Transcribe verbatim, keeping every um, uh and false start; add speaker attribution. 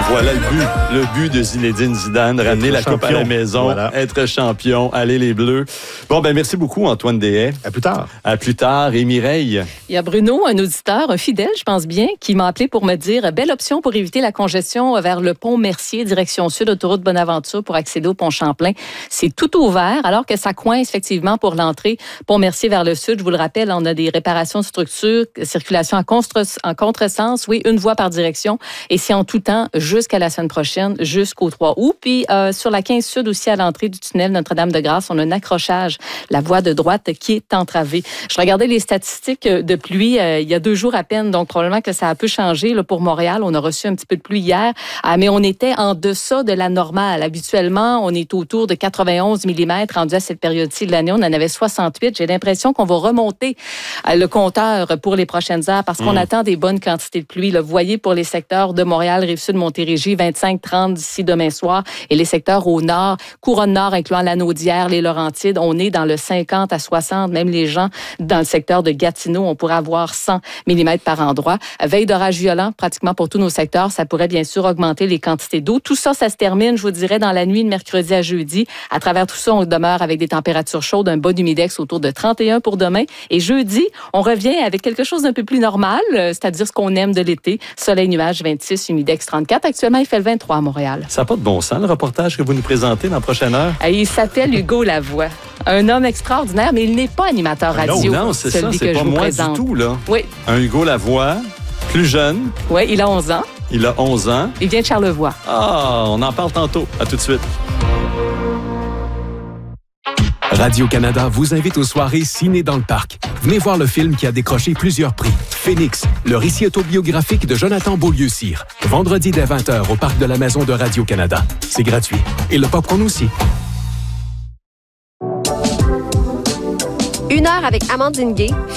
Speaker 1: Voilà le but, le but de Zinedine Zidane, ramener la coupe à la maison, voilà. Être champion, aller les Bleus. Bon, ben merci beaucoup, Antoine Deshaies.
Speaker 2: À plus tard.
Speaker 1: À plus tard. Et Mireille?
Speaker 3: Il y a Bruno, un auditeur, un fidèle, je pense bien, qui m'a appelé pour me dire « Belle option pour éviter la congestion vers le pont Mercier, direction sud, autoroute Bonaventure pour accéder au pont Champlain. » C'est tout ouvert, alors que ça coince effectivement pour l'entrée pont Mercier vers le sud. Je vous le rappelle, on a des réparations de structure, circulation en, contre, en contresens, oui, une voie par direction. Et c'est en tout temps jusqu'à la semaine prochaine, jusqu'au trois août. Puis euh, sur la quinze sud aussi, à l'entrée du tunnel Notre-Dame-de-Grâce, on a un accrochage, la voie de droite qui est entravée. Je regardais les statistiques de pluie euh, il y a deux jours à peine, donc probablement que ça a peu changé. Là, pour Montréal, on a reçu un petit peu de pluie hier, euh, mais on était en deçà de la normale. Habituellement, on est autour de quatre-vingt-onze millimètres rendu à cette période-ci de l'année. On en avait soixante-huit. J'ai l'impression qu'on va remonter euh, le compteur pour les prochaines heures parce qu'on mmh. attend des bonnes quantités de pluie. Là, vous voyez, pour les secteurs de Montréal, Rive-Sud, Montérégie, vingt-cinq trente d'ici demain soir. Et les secteurs au nord, couronne nord, incluant l'Anaudière, les Laurentides, on est dans le cinquante à soixante. Même les gens dans le secteur de Gatineau, on pourrait avoir cent millimètres par endroit. Veille d'orage violent, pratiquement pour tous nos secteurs. Ça pourrait bien sûr augmenter les quantités d'eau. Tout ça, ça se termine, je vous dirais, dans la nuit de mercredi à jeudi. À travers tout ça, on demeure avec des températures chaudes, un bas d'humidex autour de trente et un pour demain. Et jeudi, on revient avec quelque chose d'un peu plus normal, c'est-à-dire ce qu'on aime de l'été. Soleil, nuages, vingt-six, humidex trente-quatre. Actuellement, il fait le vingt-trois à Montréal.
Speaker 1: Ça n'a pas de bon sens, le reportage que vous nous présentez dans la prochaine heure?
Speaker 3: Il s'appelle Hugo Lavoie. Un homme extraordinaire, mais il n'est pas animateur radio.
Speaker 1: Non, non, c'est ça, c'est pas moi du tout, là.
Speaker 3: Oui.
Speaker 1: Un Hugo Lavoie, plus jeune.
Speaker 3: Oui, il a onze ans.
Speaker 1: Il a onze ans.
Speaker 3: Il vient de Charlevoix.
Speaker 1: Ah, on en parle tantôt. À tout de suite.
Speaker 4: Radio-Canada vous invite aux soirées Ciné dans le Parc. Venez voir le film qui a décroché plusieurs prix. Phoenix, le récit autobiographique de Jonathan Beaulieu-Cyr. Vendredi dès vingt heures au Parc de la Maison de Radio-Canada. C'est gratuit. Et le popcorn aussi.
Speaker 5: Une heure avec Amandine Gay,